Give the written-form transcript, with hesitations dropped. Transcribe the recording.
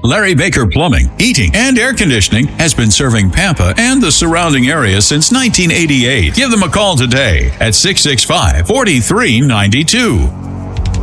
Larry Baker Plumbing, Heating, and Air Conditioning has been serving Pampa and the surrounding area since 1988. Give them a call today at 665-4392.